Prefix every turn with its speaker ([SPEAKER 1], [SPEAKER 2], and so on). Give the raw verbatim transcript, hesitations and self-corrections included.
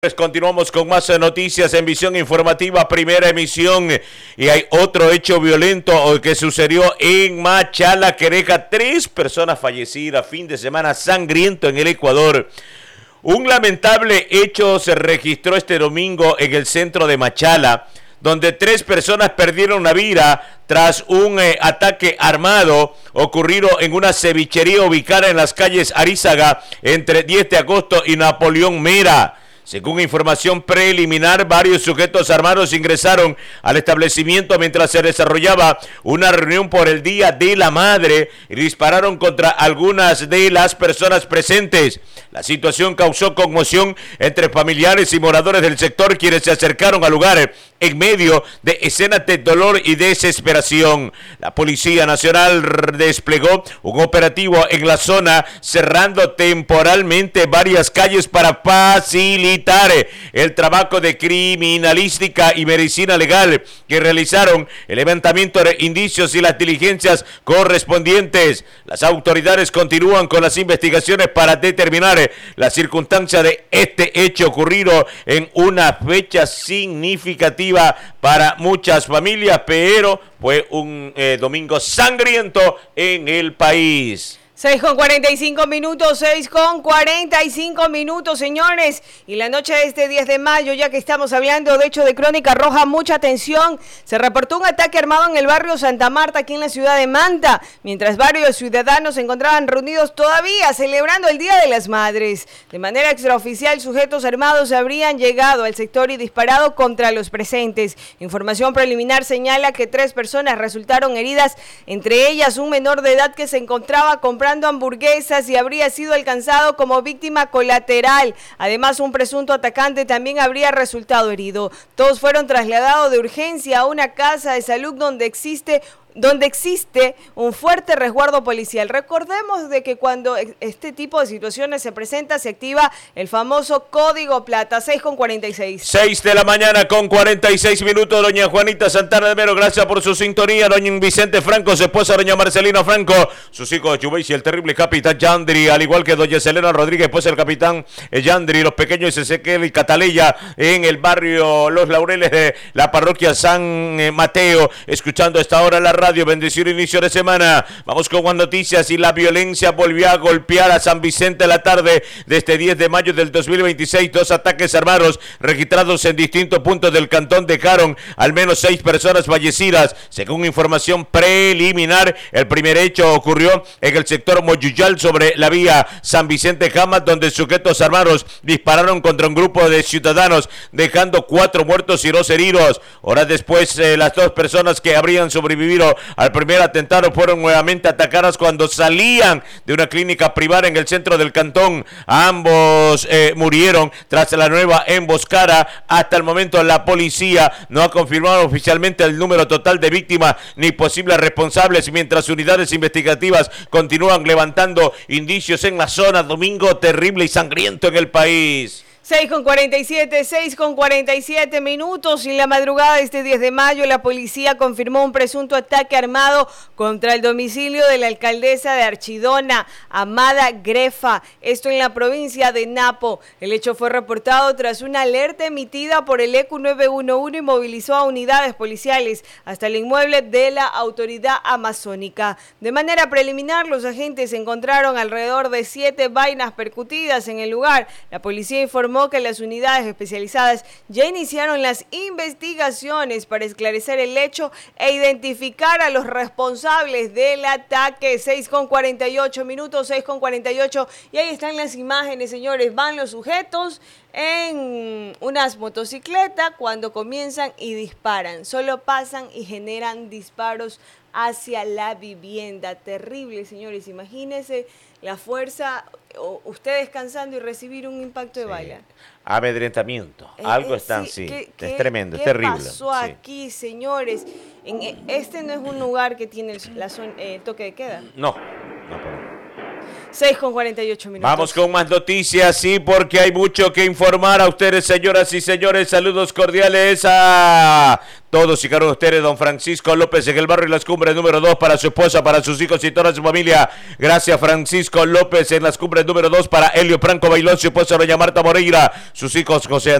[SPEAKER 1] Pues continuamos con más noticias en Visión Informativa, primera emisión, y hay otro hecho violento que sucedió en Machala, que deja tres personas fallecidas, fin de semana sangriento en el Ecuador. Un lamentable hecho se registró este domingo en el centro de Machala, donde tres personas perdieron la vida tras un eh, ataque armado ocurrido en una cevichería ubicada en las calles Arizaga entre diez de agosto y Napoleón Mera. Según información preliminar, varios sujetos armados ingresaron al establecimiento mientras se desarrollaba una reunión por el Día de la Madre y dispararon contra algunas de las personas presentes. La situación causó conmoción entre familiares y moradores del sector, quienes se acercaron al lugar en medio de escenas de dolor y desesperación. La Policía Nacional desplegó un operativo en la zona, cerrando temporalmente varias calles para facilitar el trabajo de criminalística y medicina legal que realizaron el levantamiento de indicios y las diligencias correspondientes. Las autoridades continúan con las investigaciones para determinar la circunstancia de este hecho ocurrido en una fecha significativa para muchas familias, pero fue un eh, domingo sangriento en el país.
[SPEAKER 2] seis con cuarenta y cinco minutos, seis con cuarenta y cinco minutos, señores. Y la noche de este diez de mayo, ya que estamos hablando de hecho de crónica roja, mucha atención. Se reportó un ataque armado en el barrio Santa Marta, aquí en la ciudad de Manta, mientras varios ciudadanos se encontraban reunidos todavía celebrando el Día de las Madres. De manera extraoficial, sujetos armados habrían llegado al sector y disparado contra los presentes. Información preliminar señala que tres personas resultaron heridas, entre ellas un menor de edad que se encontraba comprando hamburguesas y habría sido alcanzado como víctima colateral. Además, un presunto atacante también habría resultado herido. Todos fueron trasladados de urgencia a una casa de salud donde existe donde existe un fuerte resguardo policial. Recordemos de que cuando este tipo de situaciones se presenta, se activa el famoso Código Plata. Seis con cuarenta y seis.
[SPEAKER 1] seis de la mañana con cuarenta y seis minutos. Doña Juanita Santana de Mero, gracias por su sintonía. Doña Vicente Franco, su esposa doña Marcelina Franco, sus hijos Chubéis y el terrible capitán Yandri, al igual que doña Selena Rodríguez, esposa del capitán Yandri, los pequeños Ezequiel y Cataleya en el barrio Los Laureles de la parroquia San Mateo, escuchando a esta hora la radio. Bendición, inicio de semana. Vamos con más noticias. Y la violencia volvió a golpear a San Vicente la tarde de este diez de mayo del dos mil veintiséis. Dos ataques armados registrados en distintos puntos del cantón dejaron al menos seis personas fallecidas. Según información preliminar, el primer hecho ocurrió en el sector Moyuyal sobre la vía San Vicente Jamas, donde sujetos armados dispararon contra un grupo de ciudadanos, dejando cuatro muertos y dos heridos. Horas después, eh, las dos personas que habrían sobrevivido al primer atentado fueron nuevamente atacadas cuando salían de una clínica privada en el centro del cantón. Ambos eh, murieron tras la nueva emboscada. Hasta el momento la policía no ha confirmado oficialmente el número total de víctimas ni posibles responsables, mientras unidades investigativas continúan levantando indicios en la zona. Domingo terrible y sangriento en el país.
[SPEAKER 2] seis con cuarenta y siete, seis con cuarenta y siete minutos. En la madrugada de este diez de mayo, la policía confirmó un presunto ataque armado contra el domicilio de la alcaldesa de Archidona, Amada Grefa, esto en la provincia de Napo. El hecho fue reportado tras una alerta emitida por el E Q nueve uno uno y movilizó a unidades policiales hasta el inmueble de la autoridad amazónica. De manera preliminar, los agentes encontraron alrededor de siete vainas percutidas en el lugar. La policía informó que las unidades especializadas ya iniciaron las investigaciones para esclarecer el hecho e identificar a los responsables del ataque. Seis con cuarenta y ocho minutos, seis con cuarenta y ocho, y ahí están las imágenes, señores. Van los sujetos en unas motocicletas cuando comienzan y disparan. Solo pasan y generan disparos hacia la vivienda. Terrible, señores. Imagínense la fuerza, o usted descansando y recibir un impacto de sí. bala.
[SPEAKER 1] Amedrentamiento. Eh, Algo están, sí. sí
[SPEAKER 2] ¿qué,
[SPEAKER 1] es
[SPEAKER 2] qué,
[SPEAKER 1] tremendo,
[SPEAKER 2] ¿qué
[SPEAKER 1] es terrible.
[SPEAKER 2] ¿Qué pasó
[SPEAKER 1] sí.
[SPEAKER 2] aquí, señores? En, este no es un lugar que tiene el la zona, eh, toque de queda.
[SPEAKER 1] No, no, no.
[SPEAKER 2] seis con cuarenta y ocho minutos.
[SPEAKER 1] Vamos con más noticias, sí, porque hay mucho que informar a ustedes, señoras y señores. Saludos cordiales a todos y cada uno de ustedes. Don Francisco López en el barrio Las Cumbres número dos para su esposa, para sus hijos y toda su familia. Gracias, Francisco López en Las Cumbres número dos para Helio Franco Bailón, su esposa doña Marta Moreira, sus hijos José